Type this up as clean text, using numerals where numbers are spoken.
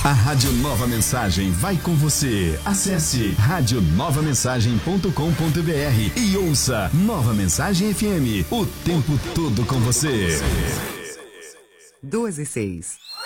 A Rádio Nova Mensagem vai com você. Acesse radionovamensagem.com.br e ouça Nova Mensagem FM, o tempo todo com você. 2:06.